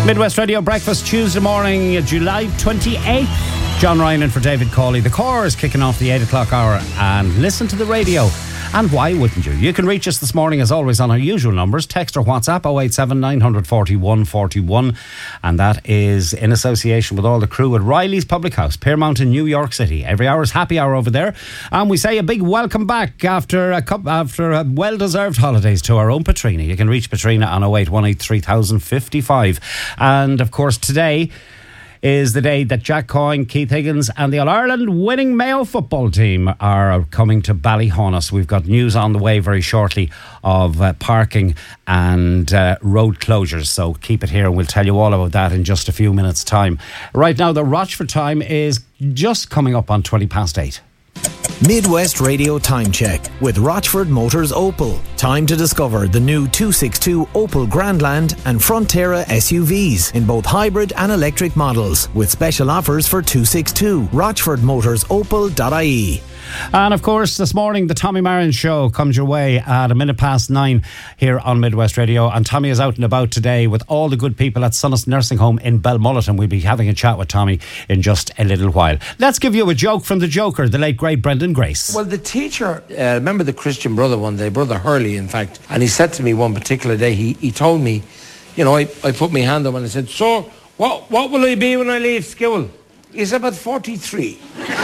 Midwest Radio Breakfast, Tuesday morning, July 28th. John Ryan in for David Cawley. The core is kicking off the 8 o'clock hour, and listen to the radio. And why wouldn't you? You can reach us this morning as always on our usual numbers. Text or WhatsApp 087 941 41. And that is in association with all the crew at Riley's Public House, Piermont in New York City. Every hour is happy hour over there. And we say a big welcome back after a well-deserved holidays to our own Patrina. You can reach Patrina on 0818 3055. And of course today is the day that Jack Coyne, Keith Higgins and the All-Ireland winning Mayo football team are coming to Ballyhonus. We've got news on the way very shortly of parking and road closures, so keep it here and we'll tell you all about that in just a few minutes' time. Right now the Rochford time is just coming up on 8:20. Midwest Radio Time Check with Rochford Motors Opel. Time to discover the new 262 Opel Grandland and Frontera SUVs in both hybrid and electric models with special offers for 262. RochfordMotorsOpel.ie. And of course this morning the Tommy Marin Show comes your way at 9:15 here on Midwest Radio, and Tommy is out and about today with all the good people at Sunnis Nursing Home in Belmullet, and we'll be having a chat with Tommy in just a little while. Let's give you a joke from the Joker, the late great Brendan Grace. Well, the teacher, remember the Christian brother one day, Brother Hurley in fact, and he said to me one particular day, he told me, you know, I put my hand up and I said, "Sir, what will I be when I leave school?" He said, "About 43.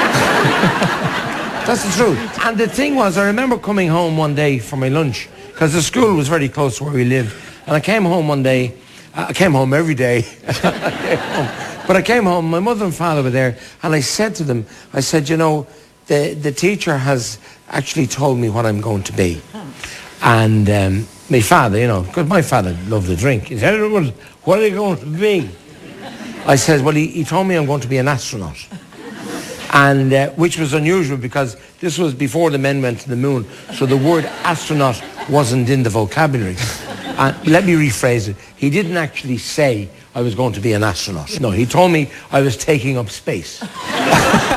That's the truth. And the thing was, I remember coming home one day for my lunch, because the school was very close to where we lived, and I came home one day. I came home every day. But I came home, my mother and father were there, and I said to them, I said, you know, the teacher has actually told me what I'm going to be. And my father, you know, because my father loved to drink, he said, "What are you going to be?" I said, well, he told me I'm going to be an astronaut. And which was unusual because this was before the men went to the moon, so the word astronaut wasn't in the vocabulary. And let me rephrase it. He didn't actually say I was going to be an astronaut. No, he told me I was taking up space.